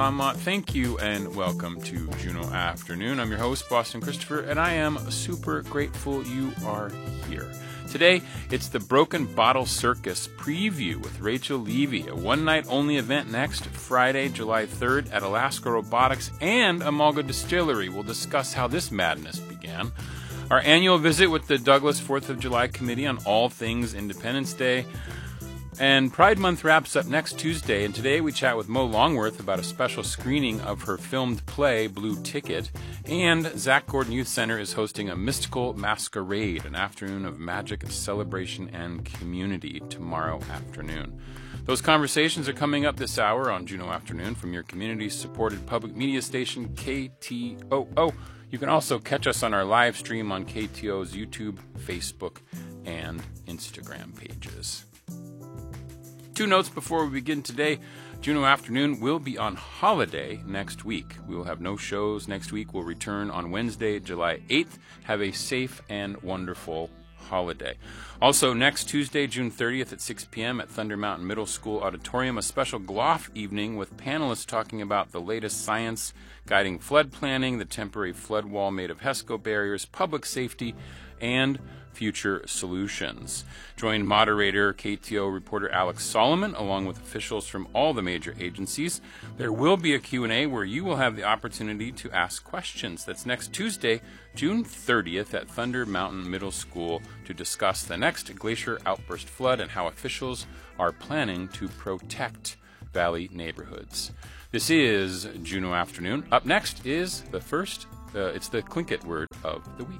Thank you and welcome to Juno Afternoon. I'm your host, Boston Christopher, and I am super grateful you are here. Today, it's the Broken Bottle Circus preview with Rachel Levy, a one-night-only event next Friday, July 3rd at Alaska Robotics and Amalga Distillery. We'll discuss how this madness began. Our annual visit with the Douglas 4th of July Committee on all things Independence Day. And Pride Month wraps up next Tuesday, and today we chat with Mo Longworth about a special screening of her filmed play, Blue Ticket, and Zach Gordon Youth Center is hosting a mystical masquerade, an afternoon of magic, celebration, and community tomorrow afternoon. Those conversations are coming up this hour on Juno Afternoon from your community-supported public media station, KTOO. You can also catch us on our live stream on KTOO's YouTube, Facebook, and Instagram pages. Two notes before we begin today. Juno Afternoon will be on holiday next week. We will have no shows next week. We'll return on Wednesday, July 8th. Have a safe and wonderful holiday. Also, next Tuesday, June 30th at 6 p.m. at Thunder Mountain Middle School Auditorium, a special GLOF evening with panelists talking about the latest science guiding flood planning, the temporary flood wall made of HESCO barriers, public safety, and future solutions. Join moderator KTO reporter Alex Solomon along with officials from all the major agencies. There will be a Q&A where you will have the opportunity to ask questions. That's next Tuesday, June 30th at Thunder Mountain Middle School to discuss the next glacier outburst flood and how officials are planning to protect valley neighborhoods. This is Juno Afternoon. Up next is it's the Tlingit word of the week.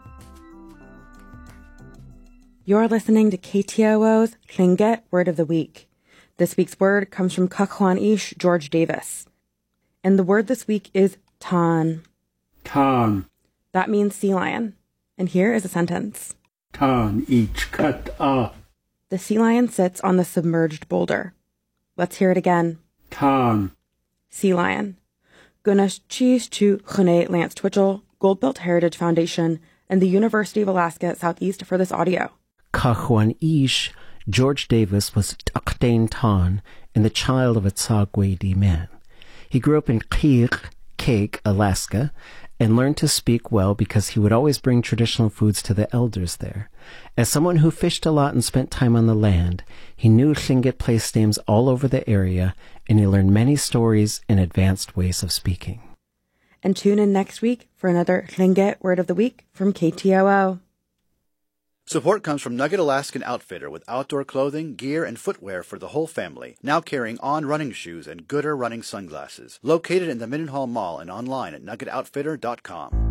You're listening to KTOO's Tlingit Word of the Week. This week's word comes from Kakwan Ish George Davis. And the word this week is tan. Tan. That means sea lion. And here is a sentence. Tan ich kat a. The sea lion sits on the submerged boulder. Let's hear it again. Tan. Sea lion. Gunash cheese to Chune Lance Twitchell, Goldbelt Heritage Foundation, and the University of Alaska Southeast for this audio. Kakwan Ish, George Davis was Takdain Tan and the child of a Tsagwedi man. He grew up in Kake, Alaska, and learned to speak well because he would always bring traditional foods to the elders there. As someone who fished a lot and spent time on the land, he knew Tlingit place names all over the area, and he learned many stories and advanced ways of speaking. And tune in next week for another Tlingit Word of the Week from KTOO. Support comes from Nugget Alaskan Outfitter with outdoor clothing, gear, and footwear for the whole family. Now carrying On running shoes and Gooder running sunglasses. Located in the Mendenhall Mall and online at nuggetoutfitter.com.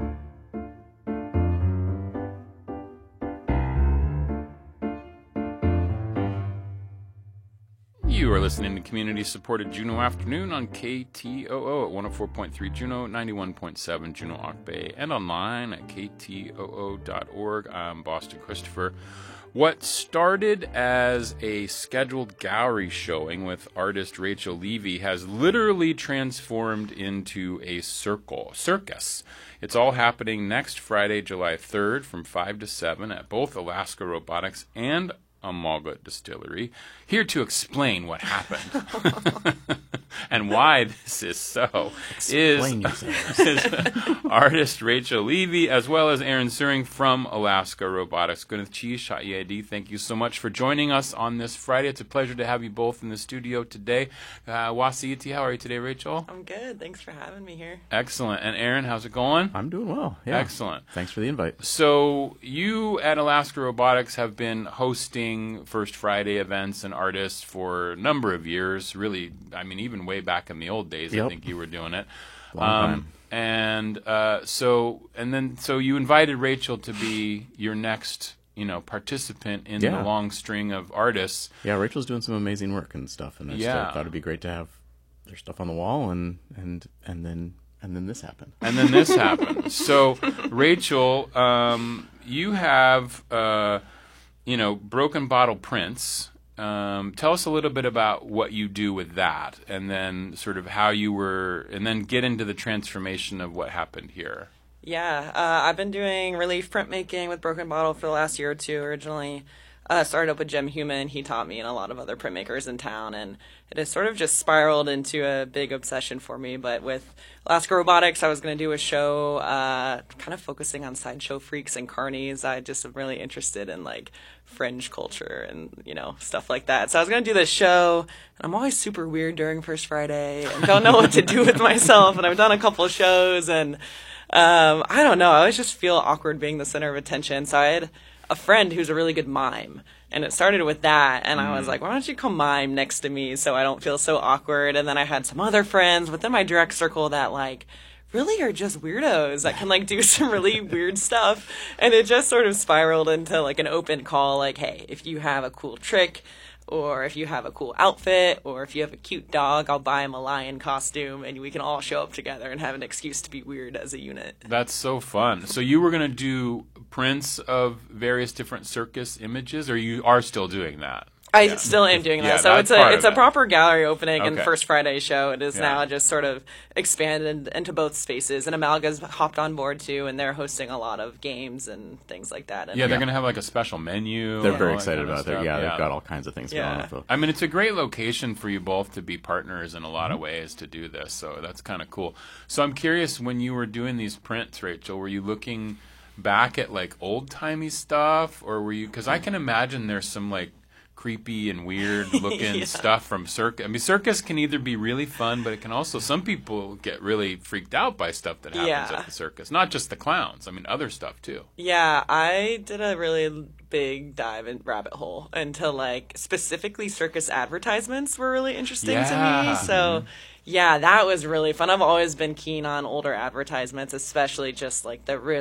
You are listening to community-supported Juno Afternoon on KTOO at 104.3 Juno, 91.7 Juno Auk Bay, and online at ktoo.org. I'm Boston Christopher. What started as a scheduled gallery showing with artist Rachel Levy has literally transformed into a circus. It's all happening next Friday, July 3rd from 5 to 7 at both Alaska Robotics and Amalga Distillery. Here to explain what happened and why this is so is artist Rachel Levy, as well as Aaron Suring from Alaska Robotics. Gwyneth Chi, Sha'ID, thank you so much for joining us on this Friday. It's a pleasure to have you both in the studio today. Wasiiti, how are you today, Rachel? I'm good. Thanks for having me here. Excellent. And Aaron, how's it going? I'm doing well. Yeah. Excellent. Thanks for the invite. So you at Alaska Robotics have been hosting First Friday events and artists for a number of years. Really, I mean, even way back in the old days, Yep. I think you were doing it. Long time. So you invited Rachel to be your next, participant in the Yeah. long string of artists. Yeah, Rachel's doing some amazing work and stuff, and I just thought it'd be great to have their stuff on the wall, and then this happened. And then this happened. So, Rachel, you have, Broken Bottle Prints. Tell us a little bit about what you do with that, and then sort of how you were, and then get into the transformation of what happened here. Yeah, I've been doing relief printmaking with Broken Bottle for the last year or two. Originally, Started up with Jim Human. He taught me and a lot of other printmakers in town, and it has sort of just spiraled into a big obsession for me. But with Alaska Robotics, I was going to do a show kind of focusing on sideshow freaks and carnies. I just am really interested in like fringe culture and, you know, stuff like that. So I was going to do this show, and I'm always super weird during First Friday and don't know what to do with myself. And I've done a couple of shows, and I don't know. I always just feel awkward being the center of attention. So I had a friend who's a really good mime, and it started with that, and I was like, why don't you come mime next to me so I don't feel so awkward? And then I had some other friends within my direct circle that like really are just weirdos that can like do some really weird stuff, and it just sort of spiraled into like an open call, like, hey, if you have a cool trick, or if you have a cool outfit, or if you have a cute dog, I'll buy him a lion costume, and we can all show up together and have an excuse to be weird as a unit. That's so fun. So you were going to do prints of various different circus images, or you are still doing that? I still am doing that. So it's a proper gallery opening and First Friday show. It is now just sort of expanded into both spaces. And Amalga's hopped on board too, and they're hosting a lot of games and things like that. And they're going to have like a special menu. They're very excited about it. Yeah, they've got all kinds of things going on. I mean, it's a great location for you both to be partners in a lot of ways to do this. So that's kind of cool. So I'm curious, when you were doing these prints, Rachel, were you looking back at like old-timey stuff, or were you, because I can imagine there's some like creepy and weird looking stuff from circus. I mean, circus can either be really fun, but it can also, some people get really freaked out by stuff that happens at the circus. Not just the clowns. I mean, other stuff too. Yeah, I did a really big dive and rabbit hole into like specifically circus advertisements were really interesting to me. So yeah, that was really fun. I've always been keen on older advertisements, especially just like the really